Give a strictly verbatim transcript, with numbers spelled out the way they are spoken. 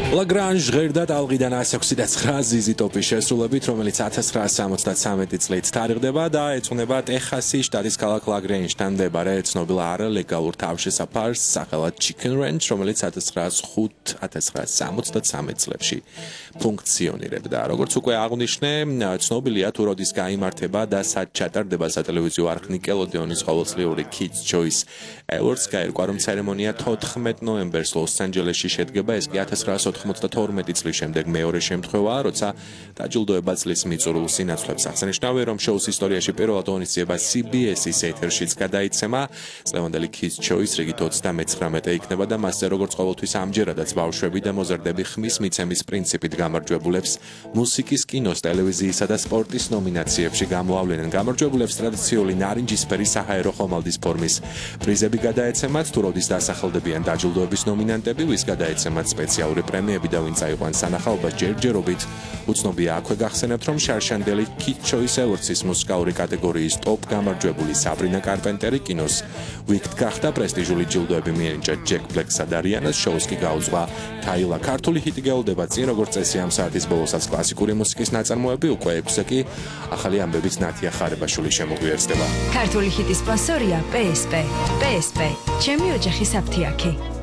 Lagrange ღერდა ტალღიდან ასი ექვსი და ცხრა ზიზი ტოპის შესრულებით, რომელიც ათას ცხრაასი სამოცდათსამეტი წლით თარიღდება და ეძღვნება ტეხასის შტატის ქალაქ ლაგრენჯთან მდებარე ცნობილ არალეგალურ თავშესაფარს სახელად Chicken Ranch, რომელიც ათას ცხრაასი ხუთი - ათას ცხრაასი სამოცდათსამეტ წლებში ფუნქციონირებდა. Როგორც უკვე აღვნიშნე, ცნობილია თუ როდის გაიმართება და სად ჩატარდება სატელევიზიო არხ Nickelodeon-ის ყოველწლიური Kids Choice Awards გაირკვა, რომ ცერემონია თოთხმეტ ნოემბერს ლოს-ანჯელესში შედგება, ეს კი ათას ცხრაასი ოთხმოცდათორმეტი წლის შემდეგ მეორე შემთხვევაა, როცა დაჯილდოება წლის მიწურულს ინაცვლებს. აღსანიშნავია, რომ შოუს ისტორიაში პირველად ღონისძიება C B S-ის ეთერშიც გადაიცემა. წლევანდელი Kids Choice რიგით ოცდამეცხრამეტე იქნება და მასზე როგორც ყოველთვის ამჯერადაც ბავშვები და მოზარდები ხმის მიცემის პრინციპით გამარჯვებულებს მუსიკის, კინოს, ტელევიზიისა და სპორტის ნომინაციებში გამოავლენენ. გამარჯვებულებს ტრადიციული ნარინჯისფერი საჰაერო ხომალდის ფორმის პრიზები გადაეცემათ, თუ როდის დასახელდებიან დაჯილდოების ნომინანტები, ვის გადაეცემათ სპეციალური პრემიები და ვინც აიყვანს სანახაობას ჯერჯერობით. უცნობია აქვე გახსენებთ, რომ შარშანდელი Kids Choice Awards-ის მუსიკალური კატეგორიის ტოპ გამარჯვებული საბრინა კარპენტერი კინოს Wicked გახდა, პრესტიჟული ჯილდოები მიენიჭა Jack Black-სა და Rihanna-ს, შოუს კი გაუძღვა Tyla. ქართული ჰიტი გეულდება წინ, როგორც წესი ამ საათის ბოლოსაც კლასიკური მუსიკის ნაწარმოები, უკვე ექვსზე კი ახალი ამბებით ნათია ხარებაშვილი შემოგვიერთდება. ქართული ჰიტის სპონსორია P S P. P S P. ჩემი ოჯახის აფთიაქი.